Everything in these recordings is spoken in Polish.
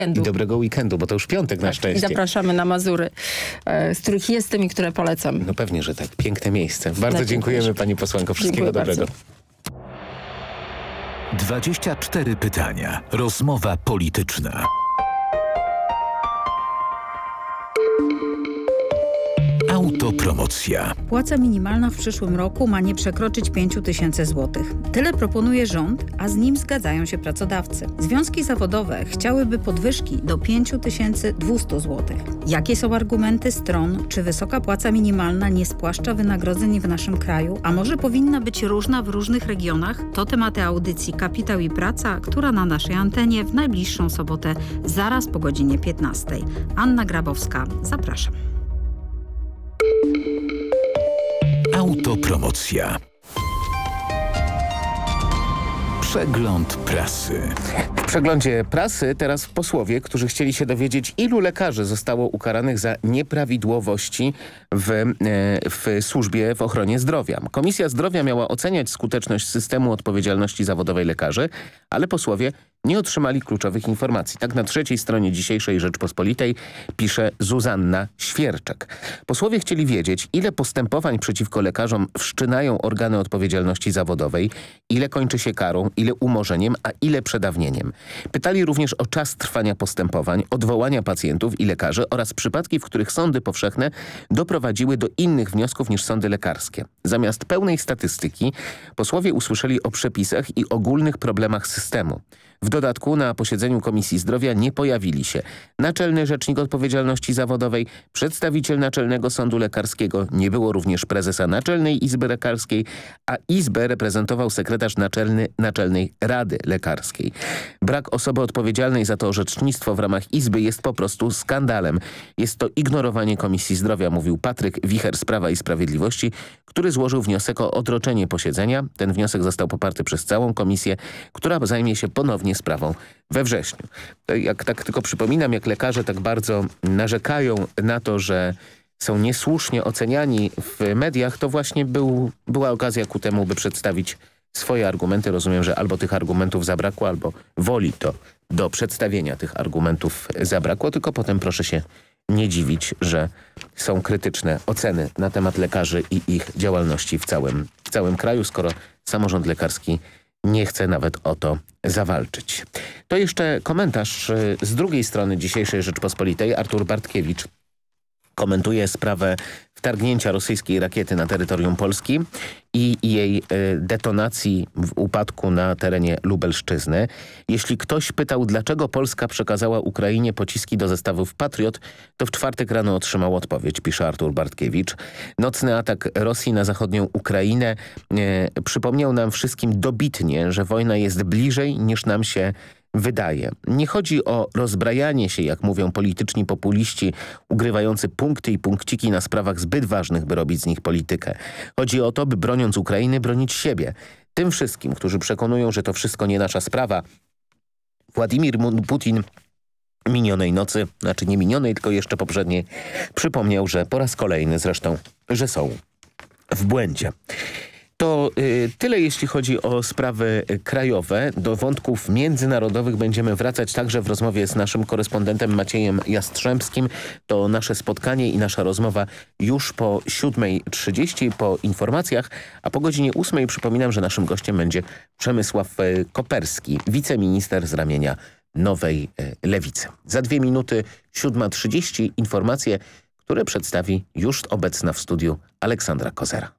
I dobrego weekendu, bo to już piątek na szczęście. I zapraszamy na Mazury, z których jestem i które polecam. No pewnie, że tak. Piękne miejsce. Bardzo dziękujemy pani posłanko. Wszystkiego dobrego. 24 pytania. Rozmowa polityczna. Autopromocja. Płaca minimalna w przyszłym roku ma nie przekroczyć 5 000 złotych. Tyle proponuje rząd, a z nim zgadzają się pracodawcy. Związki zawodowe chciałyby podwyżki do 5200 złotych. Jakie są argumenty stron? Czy wysoka płaca minimalna nie spłaszcza wynagrodzeń w naszym kraju? A może powinna być różna w różnych regionach? To tematy audycji Kapitał i Praca, która na naszej antenie w najbliższą sobotę zaraz po godzinie 15. Anna Grabowska, zapraszam. Autopromocja. Przegląd prasy. W przeglądzie prasy teraz posłowie, którzy chcieli się dowiedzieć, ilu lekarzy zostało ukaranych za nieprawidłowości w służbie w ochronie zdrowia. Komisja Zdrowia miała oceniać skuteczność systemu odpowiedzialności zawodowej lekarzy, ale posłowie nie otrzymali kluczowych informacji. Tak na trzeciej stronie dzisiejszej Rzeczpospolitej pisze Zuzanna Świerczek. Posłowie chcieli wiedzieć, ile postępowań przeciwko lekarzom wszczynają organy odpowiedzialności zawodowej, ile kończy się karą, ile umorzeniem, a ile przedawnieniem. Pytali również o czas trwania postępowań, odwołania pacjentów i lekarzy oraz przypadki, w których sądy powszechne doprowadziły do innych wniosków niż sądy lekarskie. Zamiast pełnej statystyki posłowie usłyszeli o przepisach i ogólnych problemach systemu. W dodatku na posiedzeniu Komisji Zdrowia nie pojawili się Naczelny Rzecznik Odpowiedzialności Zawodowej, przedstawiciel Naczelnego Sądu Lekarskiego, nie było również prezesa Naczelnej Izby Lekarskiej, a Izbę reprezentował sekretarz naczelny Naczelnej Rady Lekarskiej. Brak osoby odpowiedzialnej za to orzecznictwo w ramach Izby jest po prostu skandalem. Jest to ignorowanie Komisji Zdrowia, mówił Patryk Wicher z Prawa i Sprawiedliwości, który złożył wniosek o odroczenie posiedzenia. Ten wniosek został poparty przez całą komisję, która zajmie się ponownie sprawą we wrześniu. Jak tak tylko przypominam, jak lekarze tak bardzo narzekają na to, że są niesłusznie oceniani w mediach, to właśnie była okazja ku temu, by przedstawić swoje argumenty. Rozumiem, że albo tych argumentów zabrakło, albo woli to do przedstawienia tych argumentów zabrakło, tylko potem proszę się nie dziwić, że są krytyczne oceny na temat lekarzy i ich działalności w całym kraju, skoro samorząd lekarski nie chce nawet o to zawalczyć. To jeszcze komentarz z drugiej strony dzisiejszej Rzeczpospolitej. Artur Bartkiewicz komentuje sprawę wtargnięcia rosyjskiej rakiety na terytorium Polski i jej detonacji w upadku na terenie Lubelszczyzny. Jeśli ktoś pytał, dlaczego Polska przekazała Ukrainie pociski do zestawów Patriot, to w czwartek rano otrzymał odpowiedź, pisze Artur Bartkiewicz. Nocny atak Rosji na zachodnią Ukrainę przypomniał nam wszystkim dobitnie, że wojna jest bliżej niż nam się wydaje. Nie chodzi o rozbrajanie się, jak mówią polityczni populiści, ugrywający punkty i punkciki na sprawach zbyt ważnych, by robić z nich politykę. Chodzi o to, by broniąc Ukrainy, bronić siebie. Tym wszystkim, którzy przekonują, że to wszystko nie nasza sprawa, Władimir Putin minionej nocy, znaczy nie minionej, tylko jeszcze poprzedniej, przypomniał, że po raz kolejny zresztą, że są w błędzie. To tyle, jeśli chodzi o sprawy krajowe. Do wątków międzynarodowych będziemy wracać także w rozmowie z naszym korespondentem Maciejem Jastrzębskim. To nasze spotkanie i nasza rozmowa już po 7:30 po informacjach, a po godzinie 8:00 przypominam, że naszym gościem będzie Przemysław Koperski, wiceminister z ramienia Nowej Lewicy. Za 2 minuty 7:30 informacje, które przedstawi już obecna w studiu Aleksandra Kozera.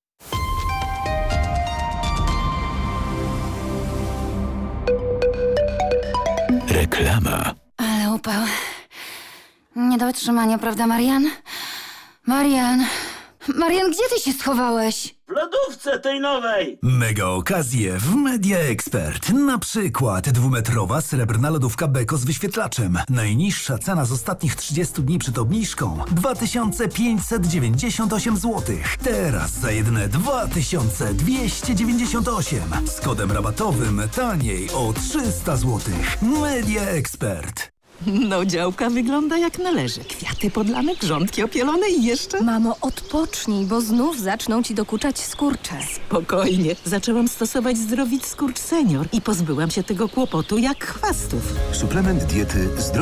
Reklama. Ale upał. Nie do wytrzymania, prawda, Marian? Marian, gdzie ty się schowałeś? W lodówce tej nowej! Mega okazje w Media Expert. Na przykład 2-metrowa srebrna lodówka Beko z wyświetlaczem. Najniższa cena z ostatnich 30 dni przed obniżką 2598 zł. Teraz za jedyne 2298. Z kodem rabatowym taniej o 300 zł. Media Expert. No, działka wygląda jak należy. Kwiaty podlane, grządki opielone i jeszcze... Mamo, odpocznij, bo znów zaczną ci dokuczać skurcze. Spokojnie. Zaczęłam stosować Zdrowit Skurcz Senior i pozbyłam się tego kłopotu jak chwastów. Suplement diety